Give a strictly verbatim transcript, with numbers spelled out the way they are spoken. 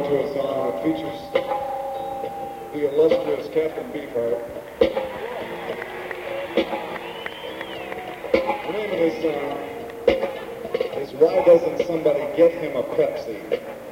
to a song that features the illustrious Captain Beefheart. The name of this song is Why Doesn't Somebody Get Him a Pepsi?